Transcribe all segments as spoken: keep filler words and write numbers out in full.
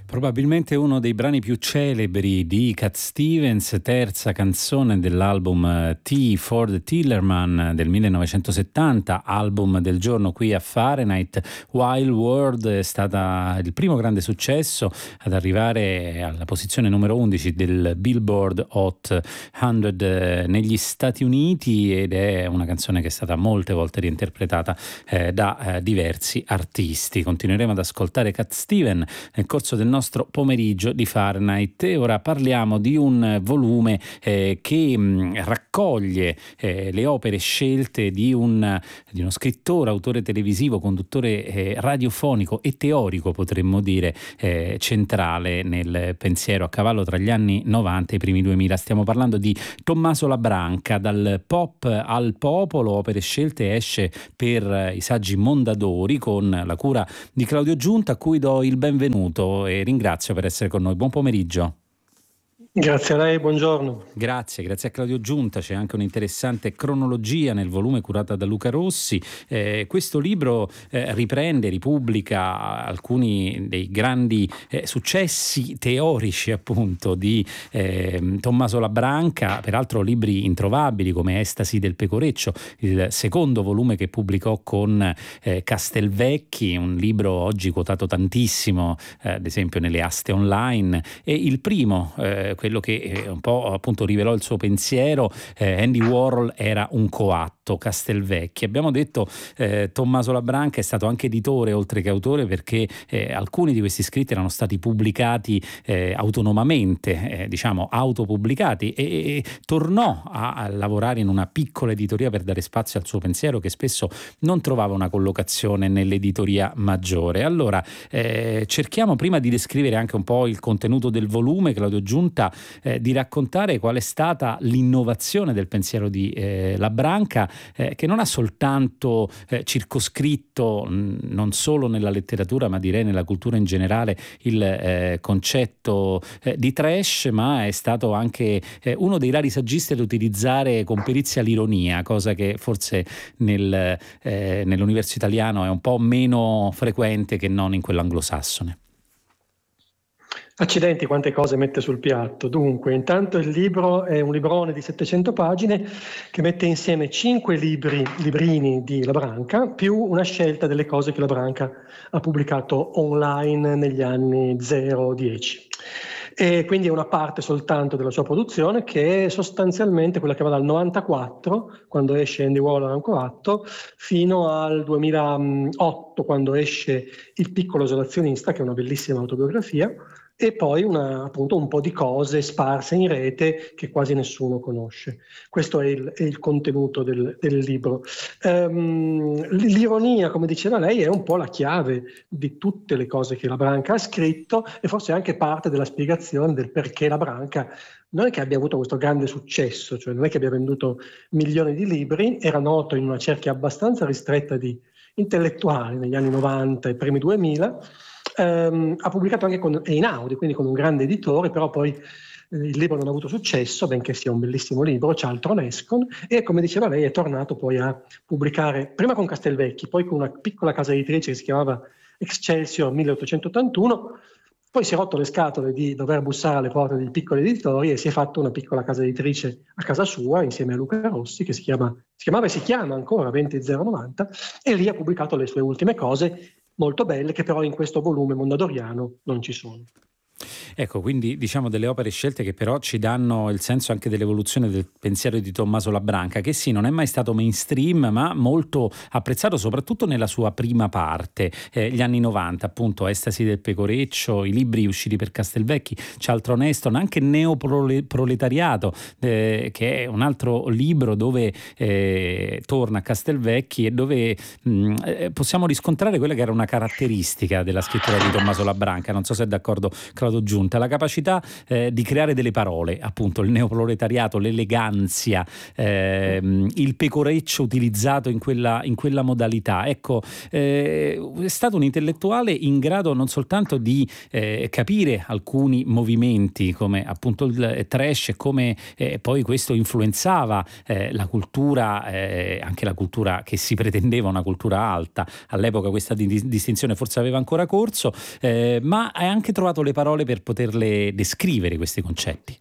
Probabilmente uno dei brani più celebri di Cat Stevens, terza canzone dell'album Tea for the Tillerman del millenovecentosettanta, album del giorno qui a Fahrenheit. Wild World è stata il primo grande successo ad arrivare alla posizione numero undici del Billboard Hot cento negli Stati Uniti, ed è una canzone che è stata molte volte reinterpretata eh, da eh, diversi artisti. Continueremo ad ascoltare Cat Stevens nel corso del nostro pomeriggio di Fahrenheit, e ora parliamo di un volume eh, che mh, raccoglie eh, le opere scelte di, un, di uno scrittore, autore televisivo, conduttore eh, radiofonico e teorico, potremmo dire, eh, centrale nel pensiero a cavallo tra gli anni novanta e i primi duemila. Stiamo parlando di Tommaso Labranca. Dal pop al popolo, opere scelte, esce per i saggi Mondadori con la cura di Claudio Giunta, a cui do il benvenuto e ringrazio per essere con noi. Buon pomeriggio. Grazie a lei, buongiorno. Grazie, grazie a Claudio Giunta. C'è anche un'interessante cronologia nel volume curata da Luca Rossi. Eh, questo libro eh, riprende, ripubblica alcuni dei grandi eh, successi teorici, appunto, di eh, Tommaso Labranca, peraltro libri introvabili come Estasi del Pecoreccio, il secondo volume che pubblicò con eh, Castelvecchi, un libro oggi quotato tantissimo, eh, ad esempio nelle aste online, e il primo, eh, quello che un po' appunto rivelò il suo pensiero, eh, Andy Warhol era un coatto, Castelvecchi. Abbiamo detto eh, Tommaso Labranca è stato anche editore oltre che autore, perché eh, alcuni di questi scritti erano stati pubblicati eh, autonomamente, eh, diciamo autopubblicati, e, e tornò a, a lavorare in una piccola editoria per dare spazio al suo pensiero, che spesso non trovava una collocazione nell'editoria maggiore. Allora eh, cerchiamo, prima di descrivere anche un po' il contenuto del volume, Claudio Giunta, Eh, di raccontare qual è stata l'innovazione del pensiero di eh, Labranca, eh, che non ha soltanto eh, circoscritto mh, non solo nella letteratura, ma direi nella cultura in generale, il eh, concetto eh, di trash, ma è stato anche eh, uno dei rari saggisti ad utilizzare con perizia l'ironia, cosa che forse nel, eh, nell'universo italiano è un po' meno frequente che non in quello anglosassone. Accidenti, quante cose mette sul piatto. Dunque, intanto il libro è un librone di settecento pagine che mette insieme cinque libri, librini di Labranca, più una scelta delle cose che Labranca ha pubblicato online negli anni zero dieci. E quindi è una parte soltanto della sua produzione, che è sostanzialmente quella che va dal novantaquattro, quando esce Andy Warhol era un coatto, fino al duemilaotto, quando esce Il piccolo isolazionista, che è una bellissima autobiografia, e poi una, appunto un po' di cose sparse in rete che quasi nessuno conosce. Questo è il, è il contenuto del, del libro. Um, l'ironia, come diceva lei, è un po' la chiave di tutte le cose che Labranca ha scritto, e forse anche parte della spiegazione del perché Labranca non è che abbia avuto questo grande successo, cioè non è che abbia venduto milioni di libri, era noto in una cerchia abbastanza ristretta di intellettuali negli anni novanta e primi duemila. Um, ha pubblicato anche con Einaudi, quindi con un grande editore, però poi eh, il libro non ha avuto successo, benché sia un bellissimo libro, Charlton Heston, e come diceva lei è tornato poi a pubblicare prima con Castelvecchi, poi con una piccola casa editrice che si chiamava Excelsior milleottocentottantuno, poi si è rotto le scatole di dover bussare alle porte di piccoli editori e si è fatto una piccola casa editrice a casa sua insieme a Luca Rossi, che si, chiama, si chiamava e si chiama ancora venti zero novanta, e lì ha pubblicato le sue ultime cose molto belle, che però in questo volume mondadoriano non ci sono. Ecco, quindi diciamo delle opere scelte che però ci danno il senso anche dell'evoluzione del pensiero di Tommaso Labranca, che sì, non è mai stato mainstream, ma molto apprezzato soprattutto nella sua prima parte, eh, gli anni novanta, appunto Estasi del Pecoreccio, i libri usciti per Castelvecchi, Charlton Heston, anche Neoproletariato, eh, che è un altro libro dove eh, torna a Castelvecchi e dove mh, eh, possiamo riscontrare quella che era una caratteristica della scrittura di Tommaso Labranca. Non so se è d'accordo Claudio Giunta. Giunta, la capacità eh, di creare delle parole, appunto il neoproletariato, l'eleganzia, eh, il pecoreccio utilizzato in quella, in quella modalità. Ecco, eh, è stato un intellettuale in grado non soltanto di eh, capire alcuni movimenti come appunto il trash e come eh, poi questo influenzava eh, la cultura, eh, anche la cultura che si pretendeva una cultura alta. All'epoca questa di- distinzione forse aveva ancora corso, eh, ma hai anche trovato le parole per poterle descrivere questi concetti.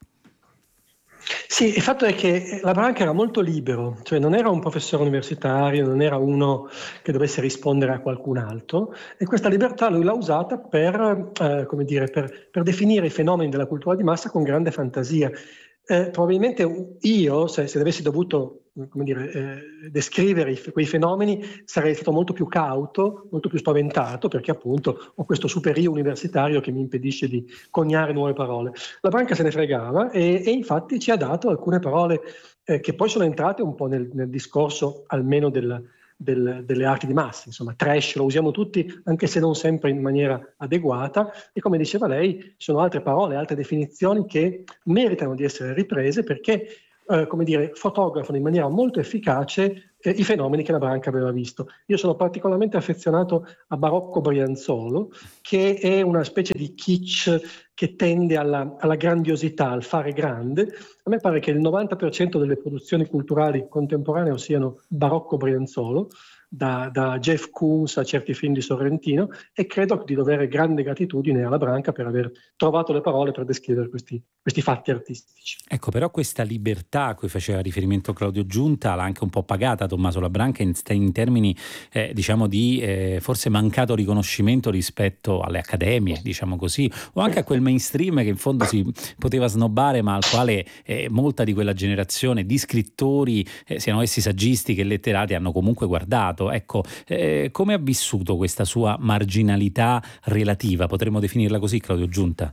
Sì, il fatto è che la Branca era molto libero, cioè non era un professore universitario, non era uno che dovesse rispondere a qualcun altro, e questa libertà lui l'ha usata per, eh, come dire, per, per definire i fenomeni della cultura di massa con grande fantasia. Eh, probabilmente io, se, se avessi dovuto, come dire, eh, descrivere i, quei fenomeni, sarei stato molto più cauto, molto più spaventato, perché appunto ho questo super io universitario che mi impedisce di coniare nuove parole. La Branca se ne fregava e, e infatti ci ha dato alcune parole eh, che poi sono entrate un po' nel, nel discorso almeno del, del, delle arti di massa. Insomma, trash lo usiamo tutti, anche se non sempre in maniera adeguata, e come diceva lei, ci sono altre parole, altre definizioni che meritano di essere riprese perché, eh, come dire, fotografano in maniera molto efficace eh, i fenomeni che la Branca aveva visto. Io sono particolarmente affezionato a Barocco Brianzolo, che è una specie di kitsch che tende alla, alla grandiosità, al fare grande. A me pare che il novanta per cento delle produzioni culturali contemporanee siano Barocco Brianzolo, da, da Jeff Koons a certi film di Sorrentino, e credo di dovere grande gratitudine alla Branca per aver trovato le parole per descrivere questi, questi fatti artistici. Ecco, però questa libertà a cui faceva riferimento Claudio Giunta l'ha anche un po' pagata Tommaso La Branca in, in termini eh, diciamo di eh, forse mancato riconoscimento rispetto alle accademie, diciamo così, o anche a quel mainstream che in fondo si poteva snobbare, ma al quale eh, molta di quella generazione di scrittori, eh, siano essi saggisti che letterati, hanno comunque guardato. Ecco, eh, come ha vissuto questa sua marginalità relativa? Potremmo definirla così, Claudio Giunta?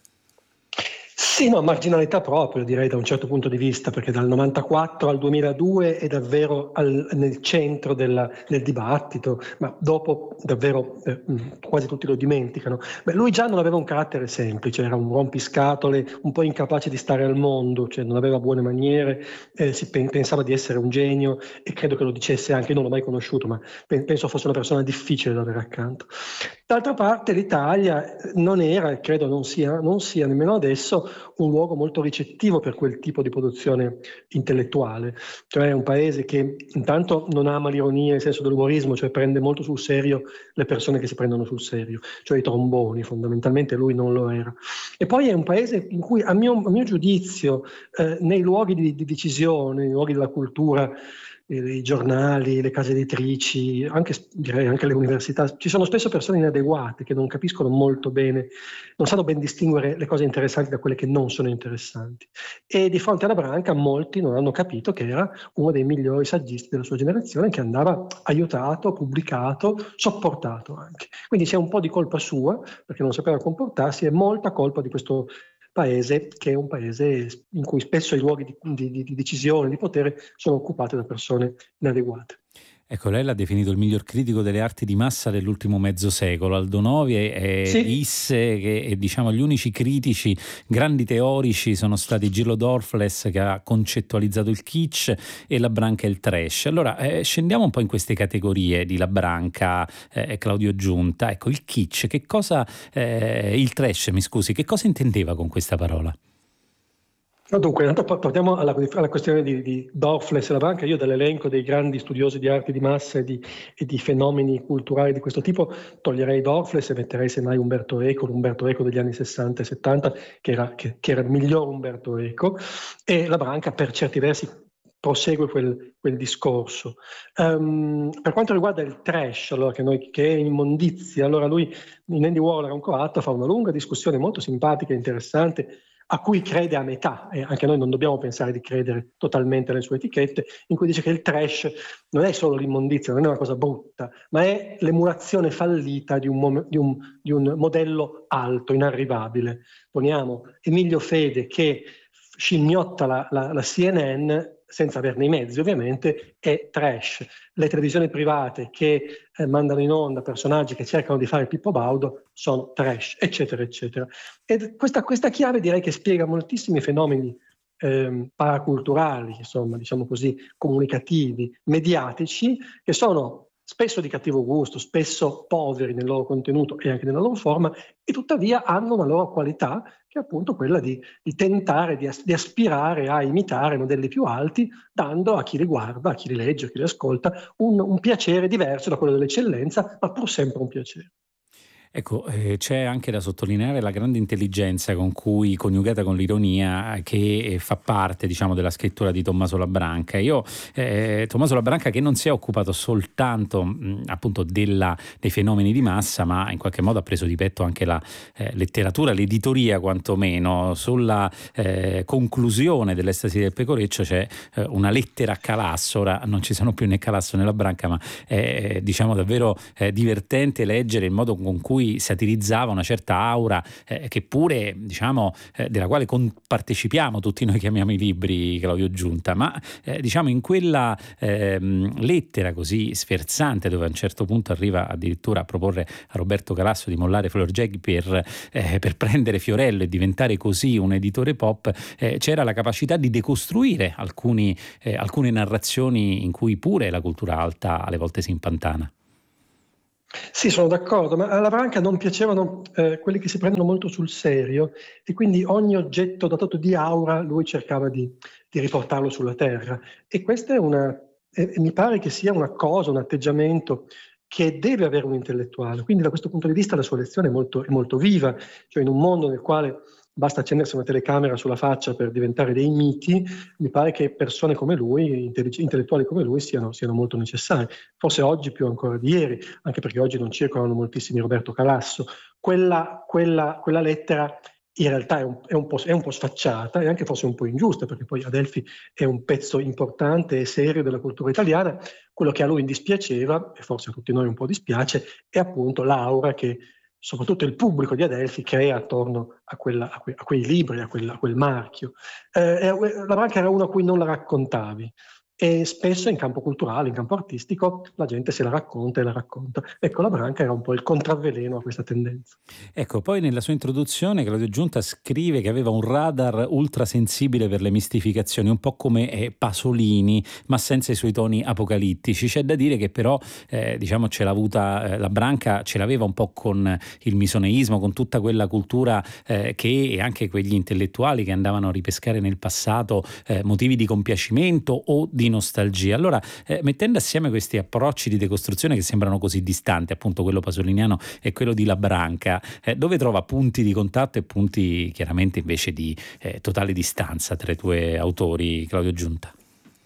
Sì, no, marginalità proprio, direi, da un certo punto di vista, perché dal novantaquattro al duemiladue è davvero al, nel centro della, del dibattito, ma dopo davvero eh, quasi tutti lo dimenticano. Beh, lui già non aveva un carattere semplice, era un rompiscatole, un po' incapace di stare al mondo, cioè non aveva buone maniere, eh, si pen- pensava di essere un genio, e credo che lo dicesse anche, io non l'ho mai conosciuto, ma pe- penso fosse una persona difficile da avere accanto. D'altra parte l'Italia non era, e credo non sia, non sia nemmeno adesso, un luogo molto ricettivo per quel tipo di produzione intellettuale, cioè è un paese che intanto non ama l'ironia nel senso dell'umorismo, cioè prende molto sul serio le persone che si prendono sul serio, cioè i tromboni, fondamentalmente lui non lo era. E poi è un paese in cui, a mio, a mio giudizio, eh, nei luoghi di, di decisione, nei luoghi della cultura, i giornali, le case editrici, anche, direi anche le università, ci sono spesso persone inadeguate che non capiscono molto bene, non sanno ben distinguere le cose interessanti da quelle che non sono interessanti. E di fronte alla Branca molti non hanno capito che era uno dei migliori saggisti della sua generazione, che andava aiutato, pubblicato, sopportato anche. Quindi c'è un po' di colpa sua, perché non sapeva comportarsi, e molta colpa di questo paese, che è un paese in cui spesso i luoghi di, di, di decisione, di potere, sono occupati da persone inadeguate. Ecco, lei l'ha definito il miglior critico delle arti di massa dell'ultimo mezzo secolo. Aldo Novi eh, Sì. disse che eh, diciamo, gli unici critici, grandi teorici, sono stati Gillo Dorfles, che ha concettualizzato il kitsch, e La Branca e il trash. Allora, eh, scendiamo un po' in queste categorie di La Branca e eh, Claudio Giunta. Ecco, il kitsch, che cosa, eh, il trash, mi scusi, che cosa intendeva con questa parola? No, dunque, intanto partiamo alla, alla questione di, di Dorfles e La Branca. Io dall'elenco dei grandi studiosi di arti di massa e di, e di fenomeni culturali di questo tipo toglierei Dorfles e metterei semmai Umberto Eco, l'Umberto Eco degli anni sessanta e settanta, che era, che, che era il miglior Umberto Eco, e La Branca per certi versi prosegue quel, quel discorso. Um, per quanto riguarda il trash, allora, che, noi, che è immondizia, allora lui in Andy Warhol era un croato, fa una lunga discussione molto simpatica e interessante, a cui crede a metà, e anche noi non dobbiamo pensare di credere totalmente alle sue etichette, in cui dice che il trash non è solo l'immondizia, non è una cosa brutta, ma è l'emulazione fallita di un, mom- di un, di un modello alto, inarrivabile. Poniamo Emilio Fede che scimmiotta la, la, la C N N senza averne i mezzi ovviamente, è trash. Le televisioni private che eh, mandano in onda personaggi che cercano di fare Pippo Baudo sono trash, eccetera, eccetera. E questa, questa chiave direi che spiega moltissimi fenomeni eh, paraculturali, insomma, diciamo così, comunicativi, mediatici, che sono spesso di cattivo gusto, spesso poveri nel loro contenuto e anche nella loro forma, e tuttavia hanno una loro qualità, che è appunto quella di, di tentare, di, as- di aspirare a imitare modelli più alti, dando a chi li guarda, a chi li legge, a chi li ascolta, un, un piacere diverso da quello dell'eccellenza, ma pur sempre un piacere. Ecco, eh, c'è anche da sottolineare la grande intelligenza con cui, coniugata con l'ironia, che eh, fa parte, diciamo, della scrittura di Tommaso Labranca. Io, eh, Tommaso Labranca, che non si è occupato soltanto mh, appunto della, dei fenomeni di massa, ma in qualche modo ha preso di petto anche la eh, letteratura, l'editoria quantomeno. Sulla eh, conclusione dell'Estasi del pecoreccio c'è eh, una lettera a Calasso. Ora non ci sono più né Calasso né Labranca, ma è, diciamo, davvero eh, divertente leggere il modo con cui satirizzava una certa aura eh, che pure, diciamo, eh, della quale partecipiamo tutti noi che amiamo i libri, Claudio Giunta, ma eh, diciamo in quella eh, lettera così sferzante, dove a un certo punto arriva addirittura a proporre a Roberto Calasso di mollare Florgeg per, eh, per prendere Fiorello e diventare così un editore pop, eh, c'era la capacità di decostruire alcuni, eh, alcune narrazioni in cui pure la cultura alta alle volte si impantana. Sì, sono d'accordo, ma alla Branca non piacevano eh, quelli che si prendono molto sul serio, e quindi ogni oggetto dotato di aura lui cercava di, di riportarlo sulla terra. E questa è una, eh, mi pare che sia una cosa, un atteggiamento che deve avere un intellettuale. Quindi da questo punto di vista la sua lezione è molto, è molto viva, cioè in un mondo nel quale basta accendersi una telecamera sulla faccia per diventare dei miti, mi pare che persone come lui, intellettuali come lui, siano, siano molto necessarie. Forse oggi più ancora di ieri, anche perché oggi non circolano moltissimi Roberto Calasso. Quella, quella, quella lettera in realtà è un, è, un po', è un po' sfacciata e anche forse un po' ingiusta, perché poi Adelphi è un pezzo importante e serio della cultura italiana. Quello che a lui dispiaceva, e forse a tutti noi un po' dispiace, è appunto l'aura che soprattutto il pubblico di Adelphi crea attorno a, quella, a, que, a quei libri, a quel, a quel marchio. Eh, la Branca era uno a cui non la raccontavi, e spesso in campo culturale, in campo artistico, la gente se la racconta e la racconta. Ecco, la Branca era un po' il contravveleno a questa tendenza. Ecco, poi nella sua introduzione Claudio Giunta scrive che aveva un radar ultrasensibile per le mistificazioni, un po' come eh, Pasolini, ma senza i suoi toni apocalittici. C'è da dire che però, eh, diciamo, ce l'ha avuta, eh, la Branca ce l'aveva un po' con il misoneismo, con tutta quella cultura eh, che, e anche quegli intellettuali che andavano a ripescare nel passato eh, motivi di compiacimento o di nostalgia. Allora, eh, mettendo assieme questi approcci di decostruzione che sembrano così distanti, appunto quello pasoliniano e quello di Labranca, eh, dove trova punti di contatto e punti chiaramente invece di eh, totale distanza tra i due autori, Claudio Giunta?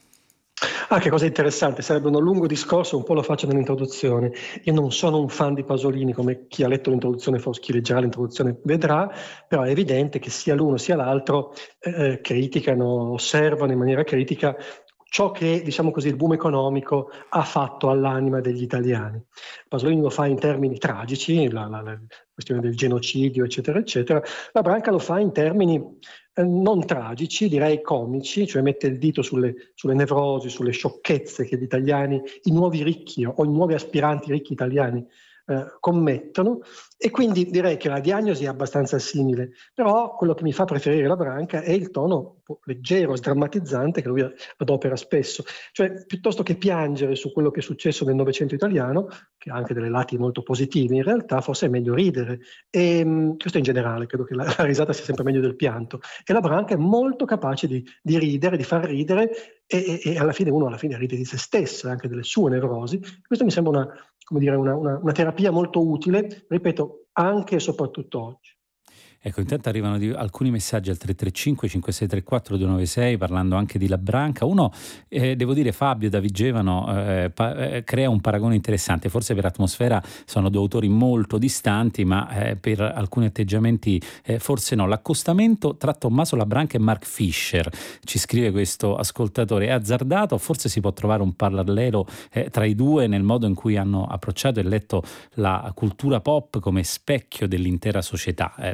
Ah, che cosa interessante, sarebbe un lungo discorso, un po' lo faccio nell'introduzione. Io non sono un fan di Pasolini, come chi ha letto l'introduzione, forse chi leggerà l'introduzione vedrà, però è evidente che sia l'uno sia l'altro eh, criticano, osservano in maniera critica ciò che, diciamo così, il boom economico ha fatto all'anima degli italiani. Pasolini lo fa in termini tragici, la, la, la questione del genocidio, eccetera, eccetera. La Branca lo fa in termini eh, non tragici, direi comici, cioè mette il dito sulle, sulle nevrosi, sulle sciocchezze che gli italiani, i nuovi ricchi o i nuovi aspiranti ricchi italiani eh, commettono, e quindi direi che la diagnosi è abbastanza simile, però quello che mi fa preferire la Branca è il tono un po' leggero, sdrammatizzante che lui adopera spesso, cioè piuttosto che piangere su quello che è successo nel Novecento italiano, che ha anche delle lati molto positive, in realtà forse è meglio ridere, e mh, questo in generale, credo che la, la risata sia sempre meglio del pianto, e la Branca è molto capace di, di ridere, di far ridere, e, e, e alla fine uno alla fine ride di se stesso, anche delle sue nevrosi. Questo mi sembra una, come dire, una, una, una terapia molto utile, ripeto, anche e soprattutto oggi. Ecco, intanto arrivano di, alcuni messaggi al tre tre cinque cinque sei tre quattro due nove sei parlando anche di Labranca. Uno, eh, devo dire, Fabio da Vigevano eh, pa- eh, crea un paragone interessante, forse per atmosfera sono due autori molto distanti, ma eh, per alcuni atteggiamenti eh, forse no. L'accostamento tra Tommaso Labranca e Mark Fisher, ci scrive questo ascoltatore, è azzardato, forse si può trovare un parallelo eh, tra i due nel modo in cui hanno approcciato e letto la cultura pop come specchio dell'intera società. Eh, lascio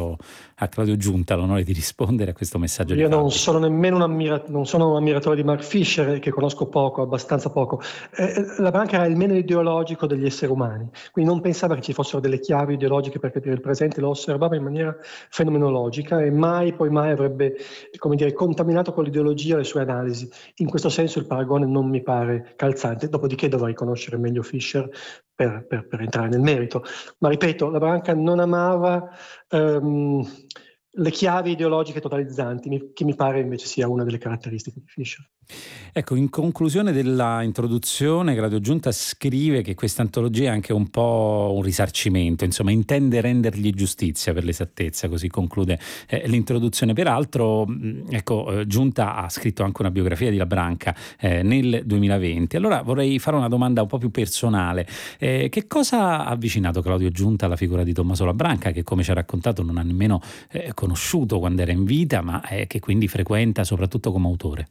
fatto a Claudio Giunta l'onore di rispondere a questo messaggio di Io non Fabri. sono nemmeno un, ammira- non sono un ammiratore di Mark Fisher, che conosco poco, abbastanza poco. Eh, la Branca era il meno ideologico degli esseri umani, quindi non pensava che ci fossero delle chiavi ideologiche per capire il presente, lo osservava in maniera fenomenologica e mai, poi mai avrebbe, come dire, contaminato con l'ideologia le sue analisi. In questo senso il paragone non mi pare calzante, dopodiché dovrei conoscere meglio Fisher per, per, per entrare nel merito. Ma ripeto, la Branca non amava ehm, le chiavi ideologiche totalizzanti, mi- che mi pare invece sia una delle caratteristiche di Fisher. Ecco, in conclusione della introduzione, Claudio Giunta scrive che questa antologia è anche un po' un risarcimento, insomma, intende rendergli giustizia, per l'esattezza, così conclude eh, l'introduzione. Peraltro, mh, ecco, eh, Giunta ha scritto anche una biografia di La Branca eh, nel duemilaventi. Allora vorrei fare una domanda un po' più personale. Eh, che cosa ha avvicinato Claudio Giunta alla figura di Tommaso La Branca, che come ci ha raccontato non ha nemmeno eh, conosciuto quando era in vita, ma eh, che quindi frequenta soprattutto come autore?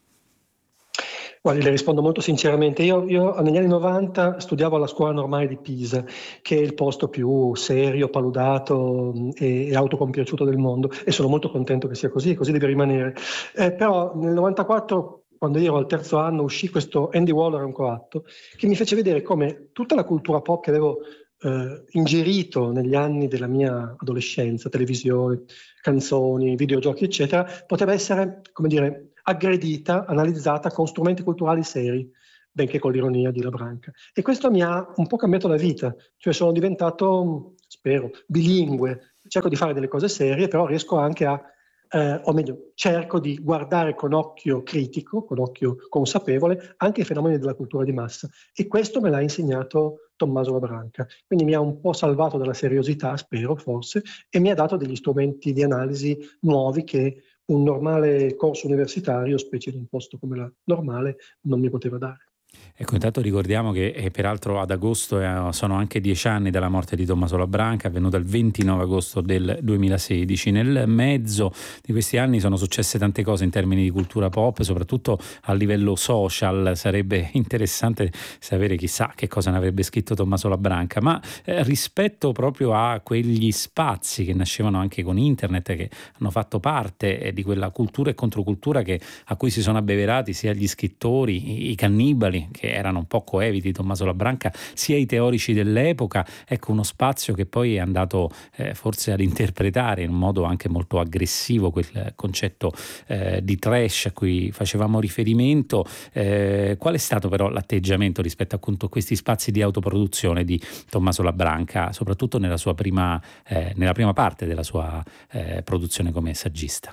Guardi, le rispondo molto sinceramente. Io, io negli anni novanta studiavo alla scuola normale di Pisa, che è il posto più serio, paludato mh, e, e autocompiaciuto del mondo, e sono molto contento che sia così, e così deve rimanere. Eh, però nel novantaquattro, quando io ero al terzo anno, uscì questo Andy Waller, un coatto, che mi fece vedere come tutta la cultura pop che avevo eh, ingerito negli anni della mia adolescenza, televisione, canzoni, videogiochi, eccetera, poteva essere, come dire, aggredita, analizzata con strumenti culturali seri, benché con l'ironia di La Branca. E questo mi ha un po' cambiato la vita, cioè sono diventato, spero, bilingue, cerco di fare delle cose serie, però riesco anche a, eh, o meglio, cerco di guardare con occhio critico, con occhio consapevole, anche i fenomeni della cultura di massa. E questo me l'ha insegnato Tommaso La Branca. Quindi mi ha un po' salvato dalla seriosità, spero, forse, e mi ha dato degli strumenti di analisi nuovi che un normale corso universitario, specie in un posto come la normale, non mi poteva dare. Ecco, intanto ricordiamo che eh, peraltro ad agosto eh, sono anche dieci anni dalla morte di Tommaso La Branca, avvenuta il ventinove agosto del duemilasedici. Nel mezzo di questi anni sono successe tante cose in termini di cultura pop, soprattutto a livello social. Sarebbe interessante sapere, chissà, che cosa ne avrebbe scritto Tommaso La Branca, ma eh, rispetto proprio a quegli spazi che nascevano anche con internet, che hanno fatto parte eh, di quella cultura e controcultura che, a cui si sono abbeverati sia gli scrittori, i, i cannibali, che erano un po' coevi di Tommaso La Branca, sia i teorici dell'epoca. Ecco, uno spazio che poi è andato eh, forse ad interpretare in un modo anche molto aggressivo quel concetto eh, di trash a cui facevamo riferimento. Eh, qual è stato però l'atteggiamento rispetto appunto a questi spazi di autoproduzione di Tommaso La Branca, soprattutto nella sua prima, eh, nella prima parte della sua eh, produzione come saggista?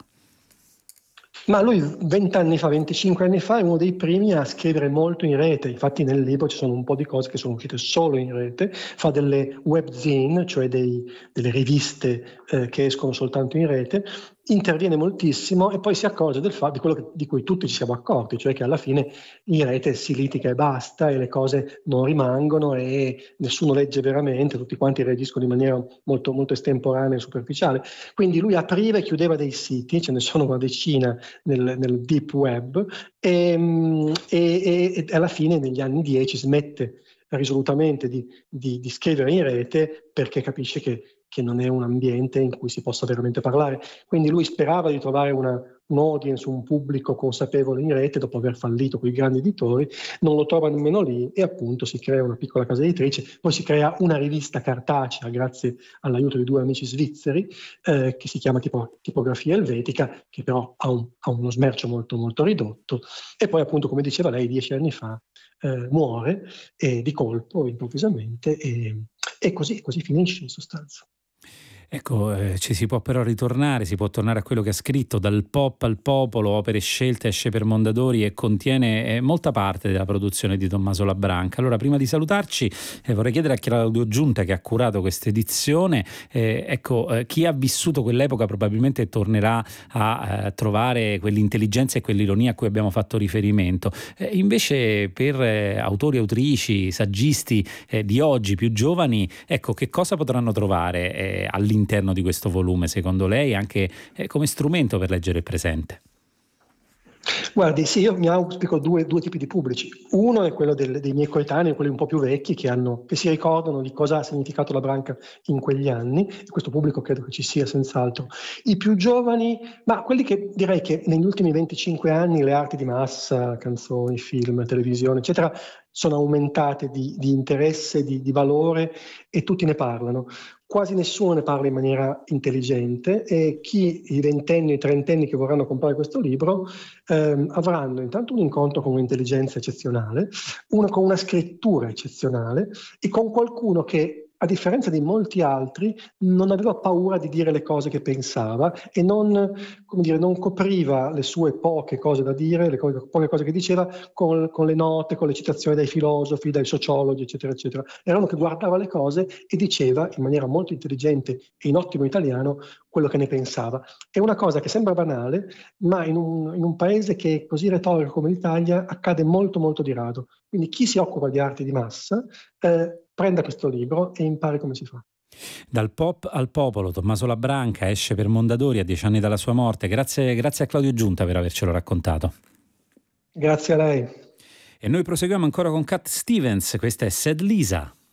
Ma lui vent'anni fa, venticinque anni fa, è uno dei primi a scrivere molto in rete. Infatti nel libro ci sono un po' di cose che sono uscite solo in rete. Fa delle webzine, cioè dei, delle riviste eh, che escono soltanto in rete, interviene moltissimo e poi si accorge del fatto, di quello che, di cui tutti ci siamo accorti, cioè che alla fine in rete si litiga e basta e le cose non rimangono e nessuno legge veramente, tutti quanti reagiscono in maniera molto, molto estemporanea e superficiale. Quindi lui apriva e chiudeva dei siti, ce ne sono una decina nel, nel deep web, e, e, e alla fine negli anni dieci smette risolutamente di, di, di scrivere in rete perché capisce che, che non è un ambiente in cui si possa veramente parlare. Quindi lui sperava di trovare una, un audience, un pubblico consapevole in rete dopo aver fallito con i grandi editori, non lo trova nemmeno lì e appunto si crea una piccola casa editrice, poi si crea una rivista cartacea grazie all'aiuto di due amici svizzeri eh, che si chiama tipo, Tipografia Elvetica, che però ha, un, ha uno smercio molto molto ridotto e poi appunto, come diceva lei, dieci anni fa eh, muore e di colpo improvvisamente e, e così, così finisce in sostanza. Ecco, eh, ci si può però ritornare, si può tornare a quello che ha scritto: Dal pop al popolo, opere scelte, esce per Mondadori e contiene eh, molta parte della produzione di Tommaso La Branca. Allora, prima di salutarci, eh, vorrei chiedere a Claudio Giunta, che ha curato questa edizione, eh, ecco, eh, chi ha vissuto quell'epoca probabilmente tornerà a eh, trovare quell'intelligenza e quell'ironia a cui abbiamo fatto riferimento. Eh, invece per eh, autori, autrici, saggisti eh, di oggi, più giovani, ecco, che cosa potranno trovare eh, all'interno di questo volume, secondo lei, anche eh, come strumento per leggere il presente? Guardi, sì, io mi auspico due, due tipi di pubblici. Uno è quello del- dei miei coetanei, quelli un po' più vecchi, che, hanno, che si ricordano di cosa ha significato la Branca in quegli anni, e questo pubblico credo che ci sia senz'altro. I più giovani, ma quelli che direi che negli ultimi venticinque anni le arti di massa, canzoni, film, televisione, eccetera, sono aumentate di, di interesse, di, di valore, e tutti ne parlano. Quasi nessuno ne parla in maniera intelligente, e chi, i ventenni e i trentenni che vorranno comprare questo libro, ehm, avranno intanto un incontro con un'intelligenza eccezionale, uno con una scrittura eccezionale, e con qualcuno che, a differenza di molti altri, non aveva paura di dire le cose che pensava, e non, come dire, non copriva le sue poche cose da dire, le co- poche cose che diceva, con, con le note, con le citazioni dai filosofi, dai sociologi, eccetera, eccetera. Era uno che guardava le cose e diceva in maniera molto intelligente e in ottimo italiano quello che ne pensava. È una cosa che sembra banale, ma in un, in un paese che è così retorico come l'Italia accade molto molto di rado. Quindi chi si occupa di arti di massa, eh, prenda questo libro e impari come si fa. Dal pop al popolo, Tommaso Labranca esce per Mondadori a dieci anni dalla sua morte. Grazie, grazie a Claudio Giunta per avercelo raccontato. Grazie a lei. E noi proseguiamo ancora con Cat Stevens, questa è Sad Lisa.